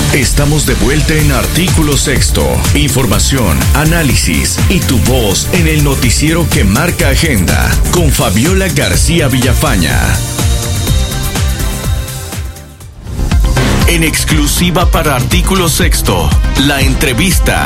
Estamos de vuelta en Artículo Sexto. Información, análisis y tu voz en el noticiero que marca agenda con Fabiola García Villafaña. En exclusiva para Artículo Sexto, la entrevista.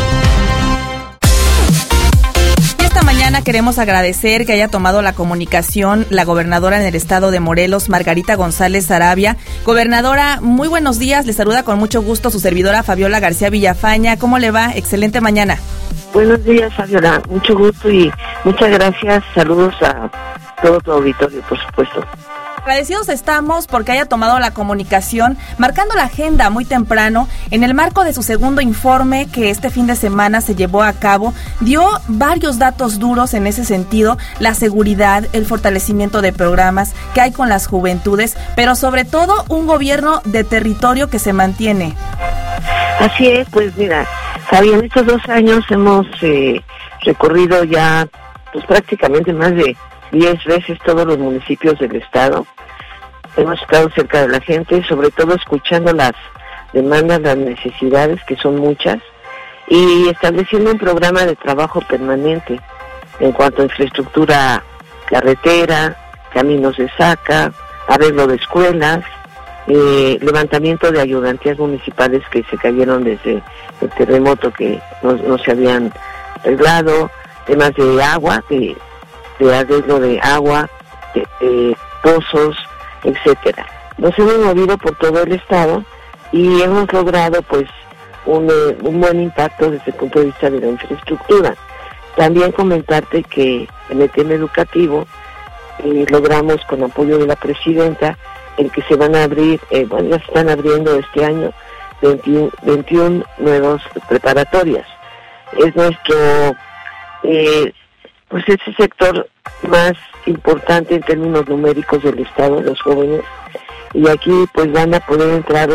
Esta mañana queremos agradecer que haya tomado la comunicación la gobernadora en el estado de Morelos, Margarita González Saravia. Gobernadora, muy buenos días. Le saluda con mucho gusto su servidora Fabiola García Villafaña. ¿Cómo le va? Excelente mañana. Buenos días, Fabiola. Mucho gusto y muchas gracias. Saludos a todo tu auditorio, por supuesto. Agradecidos estamos porque haya tomado la comunicación, marcando la agenda muy temprano. En el marco de su segundo informe que este fin de semana se llevó a cabo, dio varios datos duros en ese sentido: la seguridad, el fortalecimiento de programas que hay con las juventudes, pero sobre todo un gobierno de territorio que se mantiene. Así es, pues mira, Fabi, en estos 2 años hemos recorrido ya pues prácticamente más de 10 veces todos los municipios del estado. Hemos estado cerca de la gente, sobre todo escuchando las demandas, las necesidades, que son muchas, y estableciendo un programa de trabajo permanente en cuanto a infraestructura carretera, caminos de saca, arreglo de escuelas, levantamiento de ayudantías municipales que se cayeron desde el terremoto que no se habían arreglado, temas de agua, de arreglo de agua, de pozos, etcétera. Nos hemos movido por todo el estado y hemos logrado pues un buen impacto desde el punto de vista de la infraestructura. También comentarte que en el tema educativo logramos, con apoyo de la presidenta, el que se van a abrir, ya se están abriendo este año 21 nuevas preparatorias. Es nuestro pues ese sector más importante en términos numéricos del estado, los jóvenes, y aquí pues van a poder entrar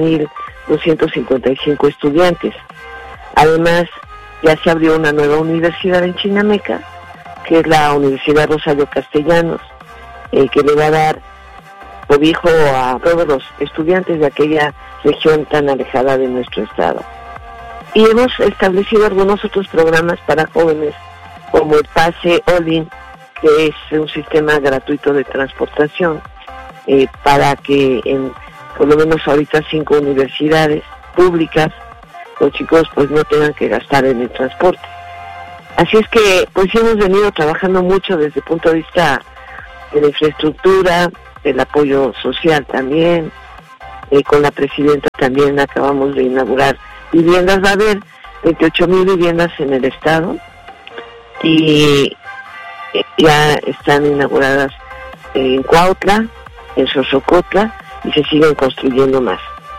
8,255 estudiantes. Además, ya se abrió una nueva universidad en Chinameca, que es la Universidad Rosario Castellanos, que le va a dar cobijo a todos los estudiantes de aquella región tan alejada de nuestro estado. Y hemos establecido algunos otros programas para jóvenes, como el Pase All-in, que es un sistema gratuito de transportación para que en por lo menos ahorita 5 universidades públicas los chicos pues no tengan que gastar en el transporte. Así es que pues hemos venido trabajando mucho desde el punto de vista de la infraestructura, del apoyo social también. Con la presidenta también acabamos de inaugurar viviendas. Va a haber 28,000 viviendas en el estado y ya están inauguradas en Cuautla, en Xochocotla, y se siguen construyendo más.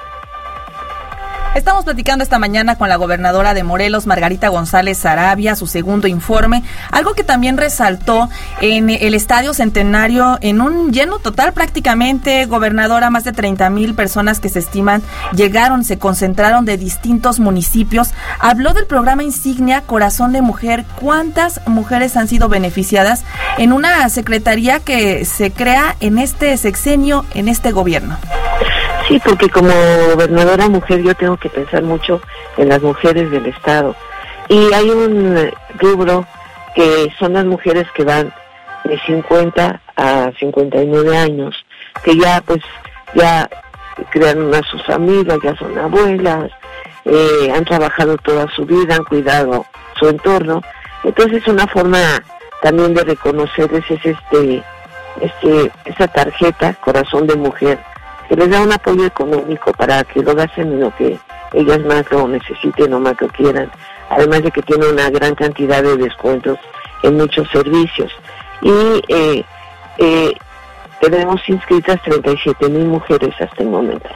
Estamos platicando esta mañana con la gobernadora de Morelos, Margarita González Saravia, su segundo informe. Algo que también resaltó en el Estadio Centenario, en un lleno total prácticamente, gobernadora, más de 30,000 personas que se estiman llegaron, se concentraron de distintos municipios. Habló del programa insignia Corazón de Mujer. ¿Cuántas mujeres han sido beneficiadas en una secretaría que se crea en este sexenio, en este gobierno? Sí, porque como gobernadora mujer yo tengo que pensar mucho en las mujeres del estado. Y hay un rubro que son las mujeres que van de 50 a 59 años, que ya crearon a sus familias, ya son abuelas, han trabajado toda su vida, han cuidado su entorno. Entonces una forma también de reconocerles es esa tarjeta Corazón de Mujer, que les da un apoyo económico para que lo gasten en lo que ellas más lo necesiten o más lo quieran, además de que tiene una gran cantidad de descuentos en muchos servicios. Y tenemos inscritas 37,000 mujeres hasta el momento.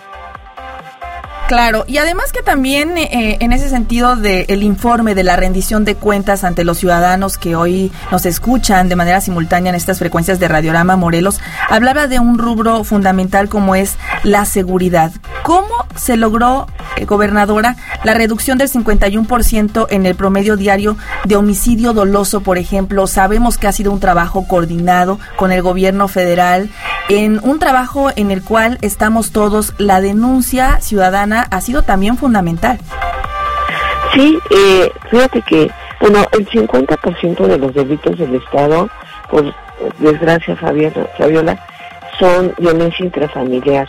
Claro, y además que también en ese sentido del informe de la rendición de cuentas ante los ciudadanos que hoy nos escuchan de manera simultánea en estas frecuencias de Radiorama Morelos, hablaba de un rubro fundamental como es la seguridad. ¿Cómo se logró gobernadora, la reducción del 51% en el promedio diario de homicidio doloso, por ejemplo, sabemos que ha sido un trabajo coordinado con el gobierno federal, en un trabajo en el cual estamos todos. La denuncia ciudadana ha sido también fundamental. Sí, fíjate que, bueno, el 50% de los delitos del Estado, por desgracia, Fabiola, son violencia intrafamiliar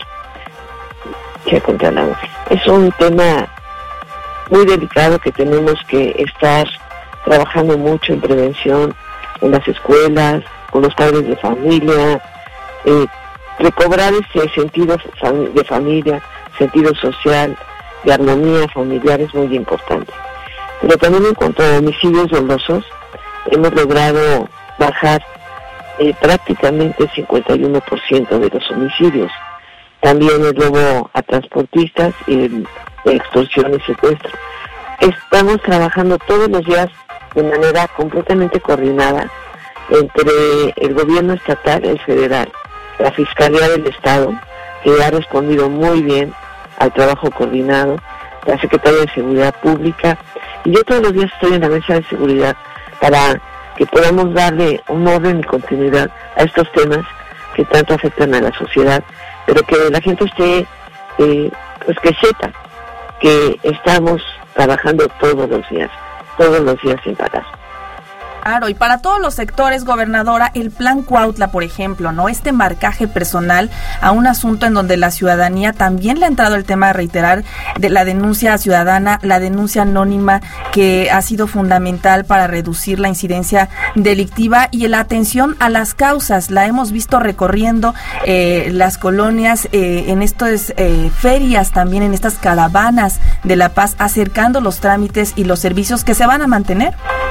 contra la mujer. Es un tema muy delicado que tenemos que estar trabajando mucho en prevención en las escuelas, con los padres de familia, recobrar ese sentido de familia, sentido social, de armonía familiar es muy importante. Pero también en cuanto a homicidios dolosos, hemos logrado bajar prácticamente el 51% de los homicidios. También el robo a transportistas y el extorsión y secuestro. Estamos trabajando todos los días de manera completamente coordinada entre el gobierno estatal, el federal, la Fiscalía del Estado, que ha respondido muy bien al trabajo coordinado, la Secretaría de Seguridad Pública, y yo todos los días estoy en la mesa de seguridad para que podamos darle un orden y continuidad a estos temas que tanto afectan a la sociedad, pero que la gente esté, pues que sepa que estamos trabajando todos los días sin parar. Claro, y para todos los sectores, gobernadora, el plan Cuautla, por ejemplo, ¿no? Este marcaje personal a un asunto en donde la ciudadanía también le ha entrado el tema de reiterar de la denuncia ciudadana, la denuncia anónima, que ha sido fundamental para reducir la incidencia delictiva, y la atención a las causas. La hemos visto recorriendo las colonias, en estas ferias, también en estas caravanas de la paz, acercando los trámites y los servicios que se van a mantener.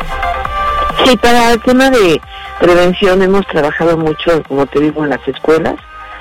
Sí, para el tema de prevención hemos trabajado mucho, como te digo, en las escuelas.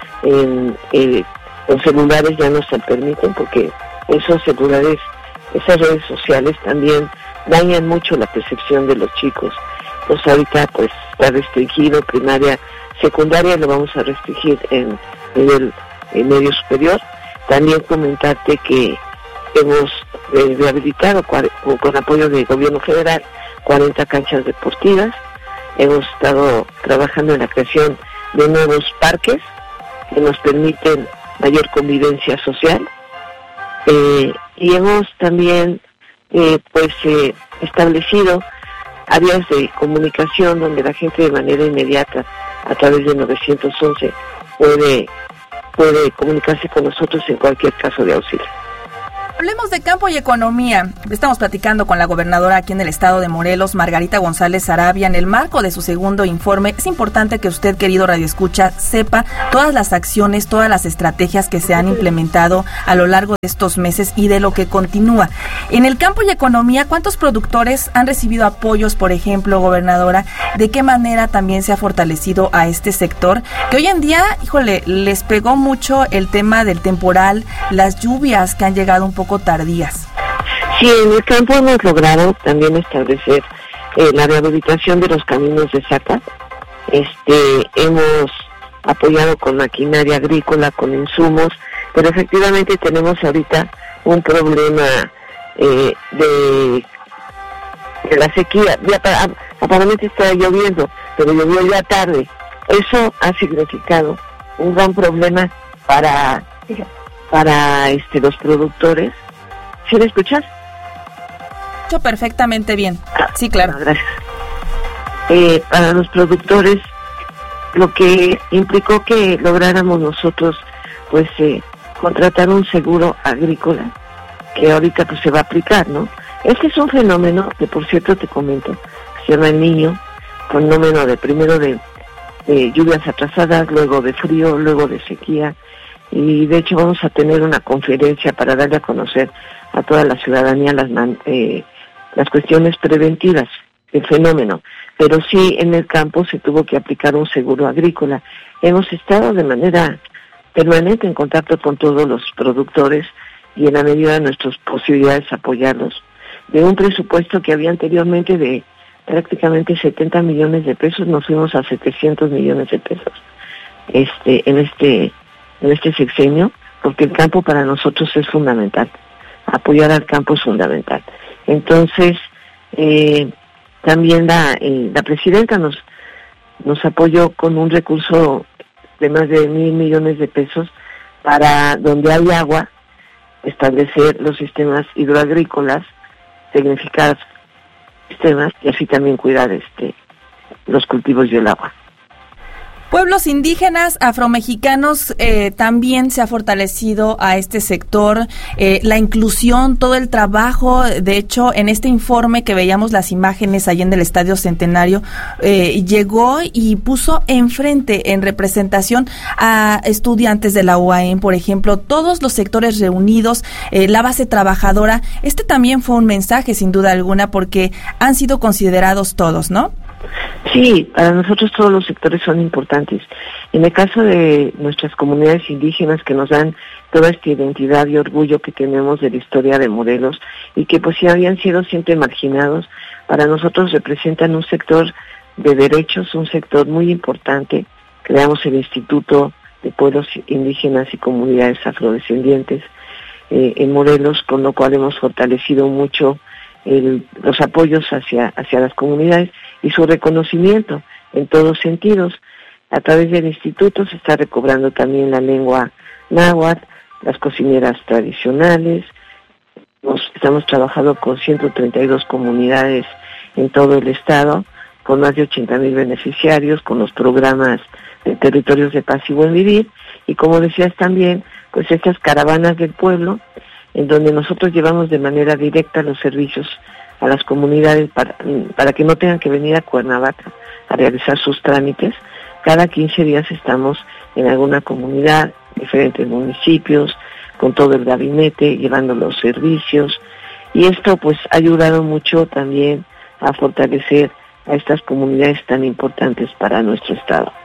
Los celulares ya no se permiten porque esos celulares, esas redes sociales también dañan mucho la percepción de los chicos. Pues ahorita pues está restringido, primaria, secundaria lo vamos a restringir en nivel medio superior. También comentarte que hemos rehabilitado con apoyo del gobierno federal 40 canchas deportivas. Hemos estado trabajando en la creación de nuevos parques que nos permiten mayor convivencia social, y hemos también establecido áreas de comunicación donde la gente de manera inmediata a través de 911 puede comunicarse con nosotros en cualquier caso de auxilio. Hablemos de campo y economía. Estamos platicando con la gobernadora aquí en el estado de Morelos, Margarita González Sarabia, en el marco de su segundo informe. Es importante que usted, querido radioescucha, sepa todas las acciones, todas las estrategias que se han implementado a lo largo de estos meses y de lo que continúa. En el campo y economía, ¿cuántos productores han recibido apoyos, por ejemplo, gobernadora? ¿De qué manera también se ha fortalecido a este sector? Que hoy en día, les pegó mucho el tema del temporal, las lluvias que han llegado un poco tardías. Sí, en el campo hemos logrado también establecer la rehabilitación de los caminos de Zaca. Hemos apoyado con maquinaria agrícola, con insumos, pero efectivamente tenemos ahorita un problema de la sequía. Aparentemente está lloviendo, pero llovió ya tarde. Eso ha significado un gran problema para los productores. ¿Sí me escuchas? Escucho perfectamente bien. Sí, claro. Bueno, gracias. Para los productores, lo que implicó que lográramos nosotros, contratar un seguro agrícola, que ahorita se va a aplicar, ¿no? Este es un fenómeno que, por cierto, te comento, se llama El Niño, fenómeno primero de lluvias atrasadas, luego de frío, luego de sequía. Y de hecho vamos a tener una conferencia para darle a conocer a toda la ciudadanía las cuestiones preventivas del fenómeno. Pero sí, en el campo se tuvo que aplicar un seguro agrícola. Hemos estado de manera permanente en contacto con todos los productores y en la medida de nuestras posibilidades apoyarlos. De un presupuesto que había anteriormente de prácticamente 70 millones de pesos, nos fuimos a 700 millones de pesos en este sexenio, porque el campo para nosotros es fundamental. apoyar al campo es fundamental. Entonces, también la presidenta nos apoyó con un recurso de más de 1,000 millones de pesos para, donde hay agua, establecer los sistemas hidroagrícolas, tecnificar sistemas y así también cuidar los cultivos y el agua. Pueblos indígenas, afromexicanos, también se ha fortalecido a este sector, la inclusión, todo el trabajo. De hecho, en este informe que veíamos las imágenes allí en el Estadio Centenario, llegó y puso enfrente, en representación a estudiantes de la UAM, por ejemplo, todos los sectores reunidos, la base trabajadora. Este también fue un mensaje, sin duda alguna, porque han sido considerados todos, ¿no? Sí, para nosotros todos los sectores son importantes. En el caso de nuestras comunidades indígenas, que nos dan toda esta identidad y orgullo que tenemos de la historia de Morelos, y que pues sí habían sido siempre marginados, para nosotros representan un sector de derechos, un sector muy importante. Creamos el Instituto de Pueblos Indígenas y Comunidades Afrodescendientes en Morelos, con lo cual hemos fortalecido mucho los apoyos hacia las comunidades y su reconocimiento en todos sentidos. A través del instituto se está recobrando también la lengua náhuatl, las cocineras tradicionales. Estamos trabajando con 132 comunidades en todo el estado, con más de 80,000 beneficiarios, con los programas de territorios de paz y buen vivir, y como decías también, pues estas caravanas del pueblo, en donde nosotros llevamos de manera directa los servicios a las comunidades para que no tengan que venir a Cuernavaca a realizar sus trámites. Cada 15 días estamos en alguna comunidad, diferentes municipios, con todo el gabinete, llevando los servicios, y esto pues ha ayudado mucho también a fortalecer a estas comunidades tan importantes para nuestro estado.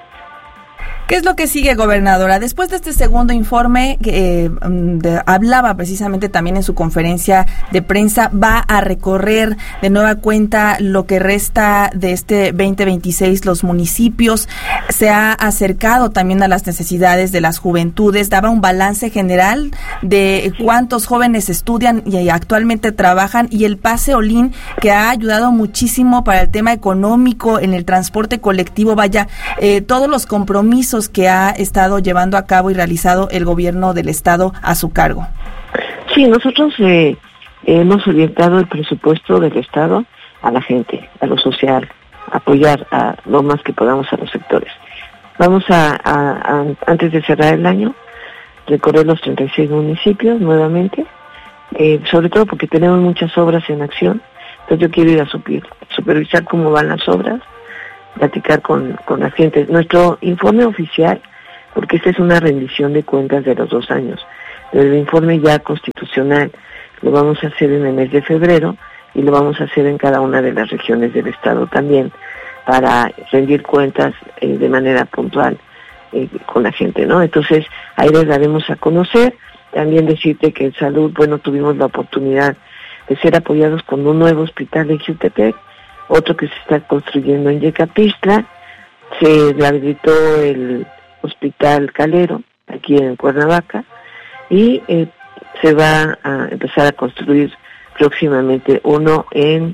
¿Qué es lo que sigue, gobernadora? Después de este segundo informe, que hablaba precisamente también en su conferencia de prensa, va a recorrer de nueva cuenta lo que resta de este 2026, los municipios. Se ha acercado también a las necesidades de las juventudes, daba un balance general de cuántos jóvenes estudian y actualmente trabajan, y el pase Olin, que ha ayudado muchísimo para el tema económico en el transporte colectivo. Vaya, todos los compromisos que ha estado llevando a cabo y realizado el gobierno del estado a su cargo. Sí, nosotros hemos orientado el presupuesto del estado a la gente, a lo social, apoyar a lo más que podamos a los sectores. Vamos a antes de cerrar el año, recorrer los 36 municipios nuevamente, sobre todo porque tenemos muchas obras en acción. Entonces yo quiero ir a supervisar cómo van las obras, platicar con la gente. Nuestro informe oficial, porque esta es una rendición de cuentas de los 2 años, pero el informe ya constitucional lo vamos a hacer en el mes de febrero, y lo vamos a hacer en cada una de las regiones del estado también, para rendir cuentas de manera puntual con la gente, ¿no? Entonces ahí les daremos a conocer. También decirte que en salud, bueno, tuvimos la oportunidad de ser apoyados con un nuevo hospital en Jutepec, otro que se está construyendo en Yecapixtla. Se rehabilitó el Hospital Calero aquí en Cuernavaca, y se va a empezar a construir próximamente uno en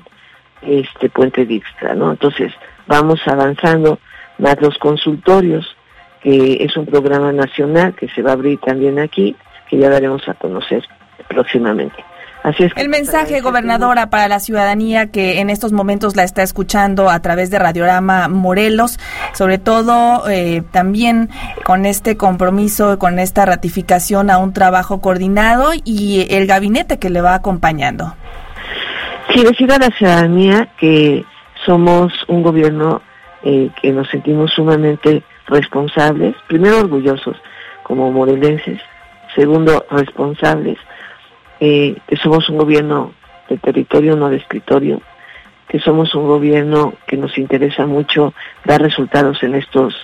Puente Dixtra, ¿no? Entonces vamos avanzando, más los consultorios, que es un programa nacional que se va a abrir también aquí, que ya daremos a conocer próximamente. Así es. El mensaje, gobernadora, para la ciudadanía que en estos momentos la está escuchando a través de Radiorama Morelos, sobre todo también con este compromiso, con esta ratificación a un trabajo coordinado y el gabinete que le va acompañando. Sí, decir a la ciudadanía que somos un gobierno que nos sentimos sumamente responsables, primero orgullosos como morelenses, segundo responsables, que somos un gobierno de territorio, no de escritorio, que somos un gobierno que nos interesa mucho dar resultados en estos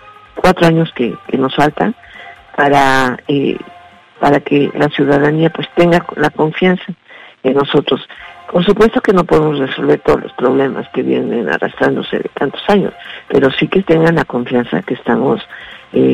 4 años que nos faltan, para que la ciudadanía pues tenga la confianza en nosotros. Por supuesto que no podemos resolver todos los problemas que vienen arrastrándose de tantos años, pero sí que tengan la confianza que estamos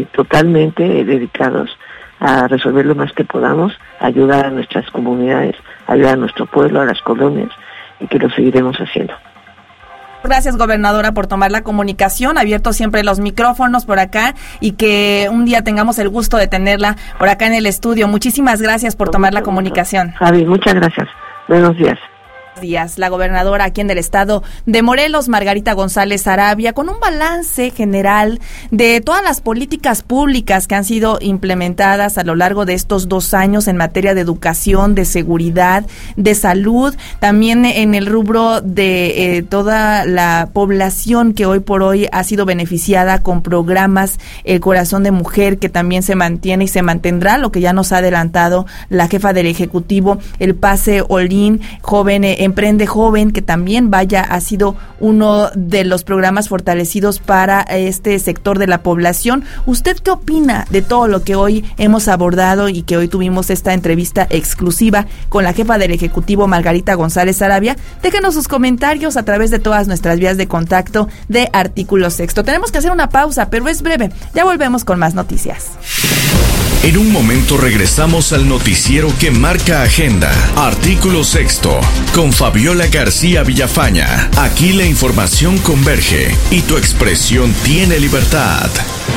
totalmente dedicados a resolver lo más que podamos, ayudar a nuestras comunidades ayudar a nuestro pueblo, a las colonias, y que lo seguiremos haciendo. Gracias, gobernadora, por tomar la comunicación, abierto siempre los micrófonos por acá y que un día tengamos el gusto de tenerla por acá en el estudio. Muchísimas gracias por tomar la comunicación. Javi, muchas gracias. Buenos días. La gobernadora aquí en el estado de Morelos, Margarita González Sarabia, con un balance general de todas las políticas públicas que han sido implementadas a lo largo de estos 2 años en materia de educación, de seguridad, de salud, también en el rubro de toda la población que hoy por hoy ha sido beneficiada con programas El Corazón de Mujer, que también se mantiene y se mantendrá, lo que ya nos ha adelantado la jefa del Ejecutivo, el Pase Olin, joven Emprende Joven, que también ha sido uno de los programas fortalecidos para este sector de la población. ¿Usted qué opina de todo lo que hoy hemos abordado y que hoy tuvimos esta entrevista exclusiva con la jefa del Ejecutivo, Margarita González Sarabia? Déjenos sus comentarios a través de todas nuestras vías de contacto de Artículo Sexto. Tenemos que hacer una pausa, pero es breve. Ya volvemos con más noticias. En un momento regresamos al noticiero que marca agenda. Artículo Sexto, con Fabiola García Villafaña. Aquí la información converge y tu expresión tiene libertad.